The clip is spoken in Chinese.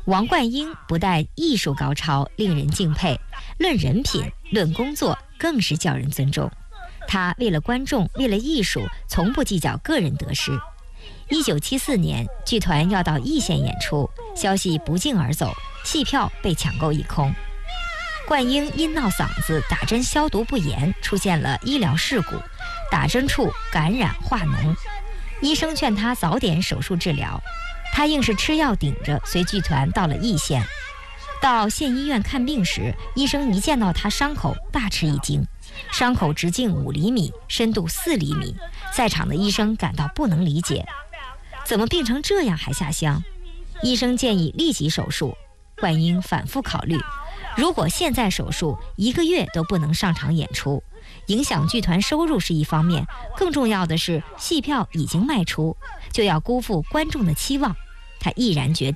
王冠英不但艺术高超，令人敬佩，论人品、论工作更是叫人尊重。他为了观众，为了艺术，从不计较个人得失。1974年，剧团要到易县演出，消息不胫而走，戏票被抢购一空。冠英因闹嗓子，打针消毒不严，出现了医疗事故，打针处感染化脓，医生劝他早点手术治疗，他硬是吃药顶着，随剧团到了易县。到县医院看病时，医生一见到他伤口大吃一惊，伤口直径5厘米，深度4厘米，在场的医生感到不能理解，怎么病成这样还下乡？医生建议立即手术。冠英反复考虑，如果现在手术，1个月都不能上场演出，影响剧团收入是一方面，更重要的是戏票已经卖出，就要辜负观众的期望。他毅然决定